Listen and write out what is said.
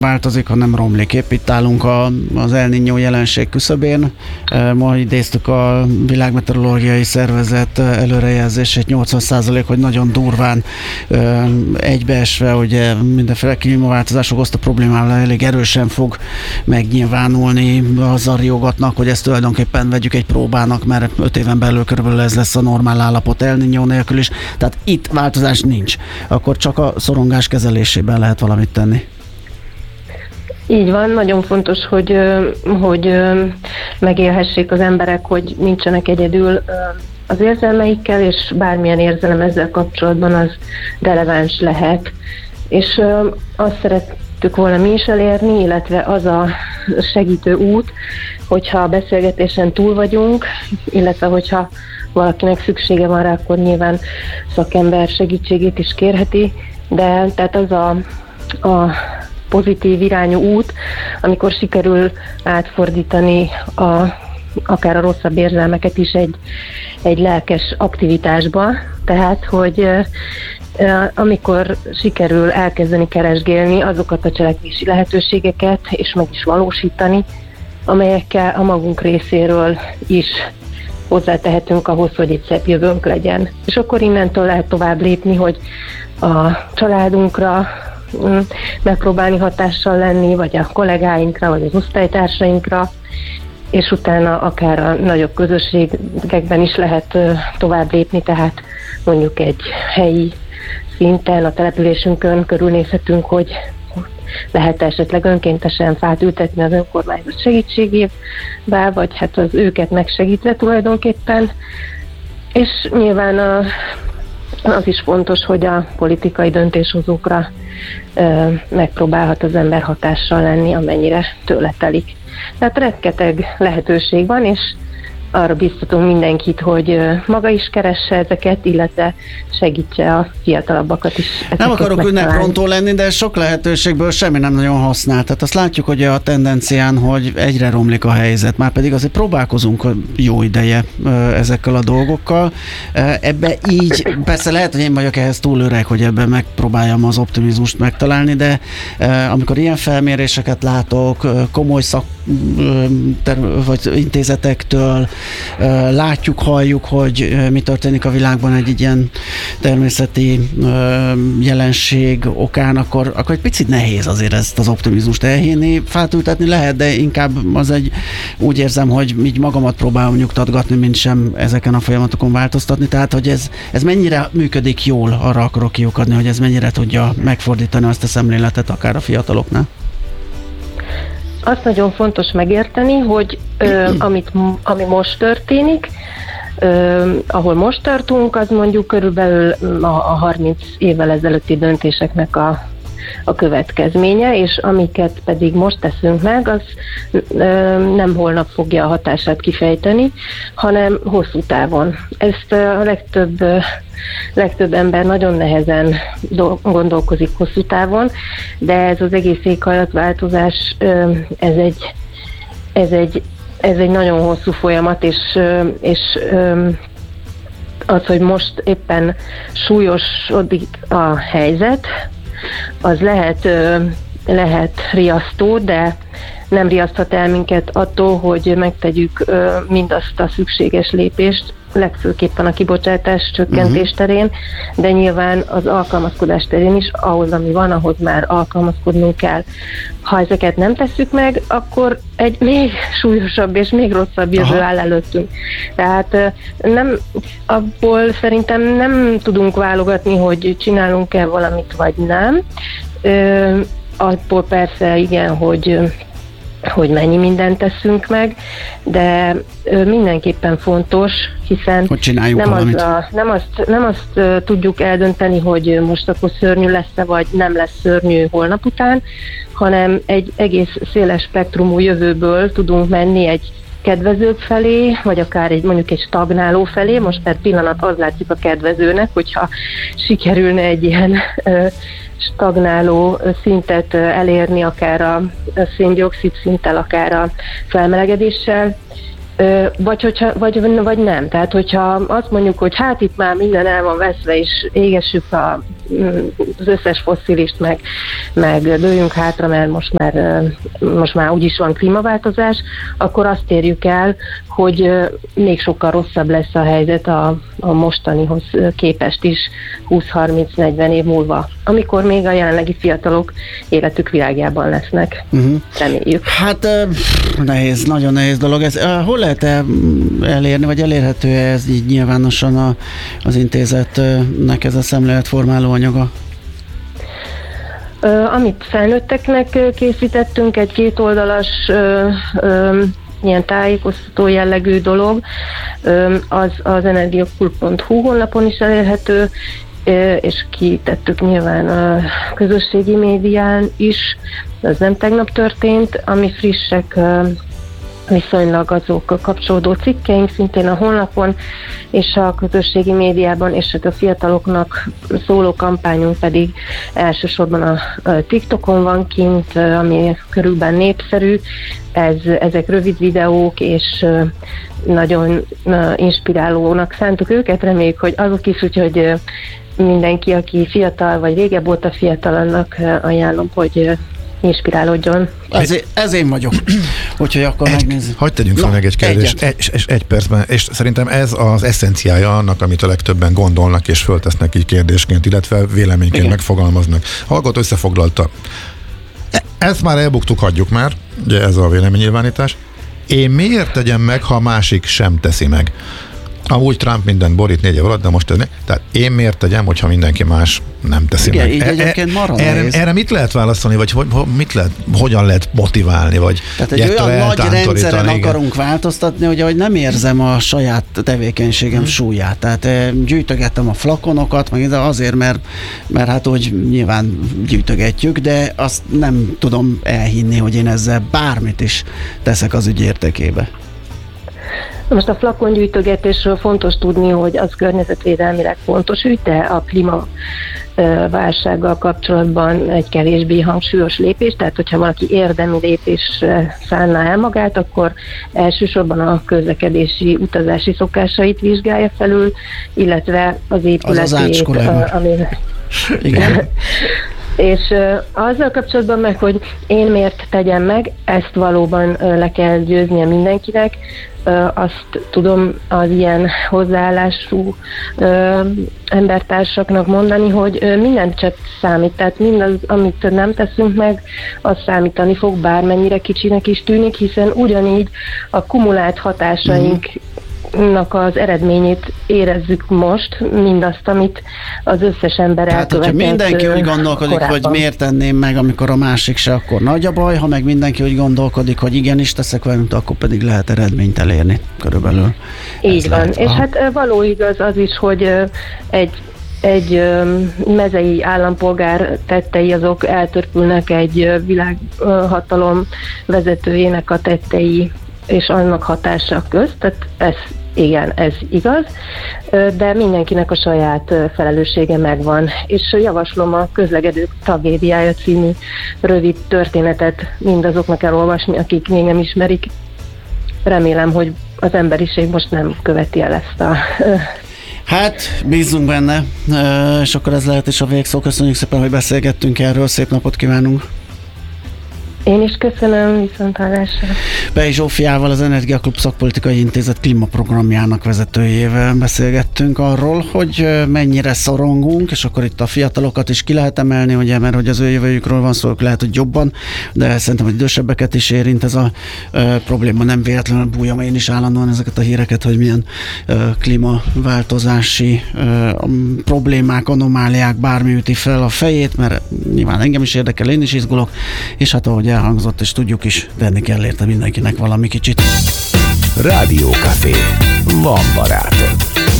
változik, hanem romlik. Épp itt állunk az El Niño jelenség küszöbén. Ma idéztük a Világmeteorológiai Szervezet előrejelzését, 80%, hogy nagyon durván egybeesve, ugye mindenféle klímaváltozás okozta problémával elég erősen fog megnyilvánulni. Azzal riogatnak, hogy ezt tulajdonképpen vegyük egy próbának, mert 5 éven belül körülbelül ez lesz a normál állapot El Niño nélkül is. Tehát itt változás nincs. Akkor csak a szorongás kezelésében lehet valamit tenni. Így van, nagyon fontos, hogy megélhessék az emberek, hogy nincsenek egyedül az érzelmeikkel, és bármilyen érzelem ezzel kapcsolatban az releváns lehet. És azt szerettük volna mi is elérni, illetve az a segítő út, hogyha a beszélgetésen túl vagyunk, illetve hogyha valakinek szüksége van rá, akkor nyilván szakember segítségét is kérheti, de tehát az a pozitív irányú út, amikor sikerül átfordítani akár a rosszabb érzelmeket is egy lelkes aktivitásba. Tehát, hogy amikor sikerül elkezdeni keresgélni azokat a cselekvési lehetőségeket, és meg is valósítani, amelyekkel a magunk részéről is hozzátehetünk ahhoz, hogy egy szebb jövőnk legyen. És akkor innentől lehet tovább lépni, hogy a családunkra megpróbálni hatással lenni, vagy a kollégáinkra, vagy az osztálytársainkra, és utána akár a nagyobb közösségekben is lehet tovább lépni, tehát mondjuk egy helyi szinten, a településünkön körülnézhetünk, hogy lehet esetleg önkéntesen fát ültetni az önkormányzat segítségével, vagy hát az őket megsegítve tulajdonképpen. És nyilván az is fontos, hogy a politikai döntéshozókra megpróbálhat az ember hatással lenni, amennyire tőle telik. Tehát rengeteg lehetőség van, és arra biztatunk mindenkit, hogy maga is keresse ezeket, illetve segítse a fiatalabbakat is. Nem akarok ünneprontó lenni, de sok lehetőségből semmi nem nagyon használ. Tehát azt látjuk, hogy a tendencián, hogy egyre romlik a helyzet. Márpedig azért próbálkozunk jó ideje ezekkel a dolgokkal. Ebbe így, persze lehet, hogy én vagyok ehhez túl öreg, hogy ebben megpróbáljam az optimizmust megtalálni, de amikor ilyen felméréseket látok, komoly vagy intézetektől, látjuk, halljuk, hogy mi történik a világban egy ilyen természeti jelenség okán, akkor egy picit nehéz azért ezt az optimizmust elhinni. Fát ültetni lehet, de inkább úgy érzem, hogy így magamat próbálom nyugtatgatni, mint sem ezeken a folyamatokon változtatni. Tehát, hogy ez mennyire működik jól, arra akarok kiukadni, hogy ez mennyire tudja megfordítani azt a szemléletet akár a fiataloknál. Azt nagyon fontos megérteni, hogy ami most történik, ahol most tartunk, az mondjuk körülbelül a 30 évvel ezelőtti döntéseknek a következménye, és amiket pedig most teszünk meg, az nem holnap fogja a hatását kifejteni, hanem hosszú távon. Ezt a legtöbb ember nagyon nehezen gondolkozik hosszú távon, de ez az egész éghajlatváltozás, ez egy nagyon hosszú folyamat, és az, hogy most éppen súlyosodik a helyzet, az lehet riasztó, de nem riaszthat el minket attól, hogy megtegyük mindazt a szükséges lépést, legfőképpen a kibocsátás csökkentés terén, de nyilván az alkalmazkodás terén is, ahhoz, ami van, ahhoz már alkalmazkodnunk kell. Ha ezeket nem tesszük meg, akkor egy még súlyosabb és még rosszabb jövő áll előttünk. Tehát abból szerintem nem tudunk válogatni, hogy csinálunk-e valamit, vagy nem. Abból persze igen, hogy mennyi mindent teszünk meg, de mindenképpen fontos, hiszen nem azt tudjuk eldönteni, hogy most akkor szörnyű lesz-e, vagy nem lesz szörnyű holnap után, hanem egy egész széles spektrumú jövőből tudunk menni egy kedvezőbb felé, vagy akár mondjuk egy stagnáló felé. Most per pillanat az látszik a kedvezőnek, hogyha sikerülne egy ilyen stagnáló szintet elérni, akár a szén-dioxid szinttel, akár a felmelegedéssel, vagy nem. Tehát, hogyha azt mondjuk, hogy hát itt már minden el van veszve, és égessük a az összes fosszilist, meg dőljünk hátra, mert most már úgyis van klímaváltozás, akkor azt érjük el, hogy még sokkal rosszabb lesz a helyzet a mostanihoz képest is 20-30-40 év múlva, amikor még a jelenlegi fiatalok életük világjában lesznek. Reméljük. Hát nehéz, nagyon nehéz dolog. Ez, hol lehet elérni, vagy elérhető ez így nyilvánosan az intézetnek ez a szemléletformáló anyaga? Amit felnőtteknek készítettünk, egy 2 oldalas ilyen tájékoztató jellegű dolog, az energiakult.hu honlapon is elérhető, és kitettük nyilván a közösségi médián is, ez nem tegnap történt, ami frissek viszonylag azok kapcsolódó cikkeink szintén a honlapon, és a közösségi médiában, és a fiataloknak szóló kampányunk pedig elsősorban a TikTokon van kint, ami körülbelül népszerű. Ezek rövid videók, és nagyon inspirálónak szántuk őket, reméljük, hogy azok is, úgyhogy mindenki, aki fiatal, vagy régebb óta fiatal, annak ajánlom, hogy inspirálódjon. Ez én vagyok. Úgyhogy akkor megnézzük. Hadd tegyünk fel meg egy kérdést, egy percben, és szerintem ez az eszenciája annak, amit a legtöbben gondolnak és föltesznek így kérdésként, illetve véleményként megfogalmaznak. Hallgató összefoglalta. Ezt már elbuktuk, hagyjuk már, ugye ez a véleménynyilvánítás. Én miért tegyem meg, ha a másik sem teszi meg? Amúgy Trump mindent borít 4 év alatt, de most ez tehát én miért tegyem, hogyha mindenki más nem teszi igen, meg? Így egyébként Erre mit lehet válaszolni, vagy hogyan lehet motiválni, vagy tehát egy olyan nagy rendszeren akarunk változtatni, hogy nem érzem a saját tevékenységem súlyát. Tehát gyűjtögettem a flakonokat, meg azért, mert hát úgy nyilván gyűjtögetjük, de azt nem tudom elhinni, hogy én ezzel bármit is teszek az ügy érdekébe. Most a flakongyűjtögetésről fontos tudni, hogy az környezetvédelmileg fontos ügy, de a klímaválsággal kapcsolatban egy kevésbé hangsúlyos lépés, tehát hogyha valaki érdemi lépésre szánná el magát, akkor elsősorban a közlekedési, utazási szokásait vizsgálja felül, illetve az épületét, igen. És azzal kapcsolatban meg, hogy én miért tegyem meg, ezt valóban le kell győznie mindenkinek. Azt tudom az ilyen hozzáállású embertársaknak mondani, hogy minden csepp számít, tehát mindaz, amit nem teszünk meg, az számítani fog, bármennyire kicsinek is tűnik, hiszen ugyanígy a kumulált hatásainknak az eredményét érezzük most, mindazt, amit az összes ember elkövetett. Tehát, hogyha mindenki úgy gondolkodik, korábban, hogy miért tenném meg, amikor a másik se, akkor nagy a baj, ha meg mindenki úgy gondolkodik, hogy igenis teszek valamit, akkor pedig lehet eredményt elérni körülbelül. Így van, lehet. És hát való igaz az is, hogy egy mezei állampolgár tettei azok eltörpülnek egy világhatalom vezetőjének a tettei és annak hatása közt, tehát ez igaz, de mindenkinek a saját felelőssége megvan, és javaslom a Közlekedők tragédiája című rövid történetet mindazoknak elolvasni, akik még nem ismerik. Remélem, hogy az emberiség most nem követi el ezt a... Hát, bízunk benne, és akkor ez lehet is a végszó. Köszönjük szépen, hogy beszélgettünk erről, szép napot kívánunk! Én is köszönöm, viszonthallásra. Pei Zsófiával, az Energiaklub Szakpolitikai Intézet klímaprogramjának vezetőjével beszélgettünk arról, hogy mennyire szorongunk, és akkor itt a fiatalokat is ki lehet emelni, ugye, mert hogy az ő jövőjükről van szó, lehet, hogy jobban, de szerintem, hogy idősebbeket is érint ez a probléma. Nem véletlenül bújom én is állandóan ezeket a híreket, hogy milyen klímaváltozási problémák, anomáliák, bármi üti fel a fejét, mert nyilván engem is érdekel, én is izgulok, és hát ahogy elhangzott, és tudjuk is, tenni kell érte mindenkinek valami kicsit. Rádiókafé. Van barátod.